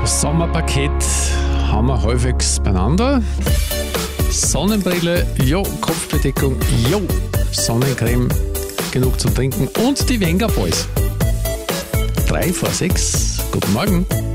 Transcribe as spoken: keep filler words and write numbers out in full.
Sommerpaket haben wir halbwegs beieinander. Sonnenbrille, jo, Kopfbedeckung, jo, Sonnencreme, genug zu trinken und die Wenger Boys. Drei vor sechs, guten Morgen.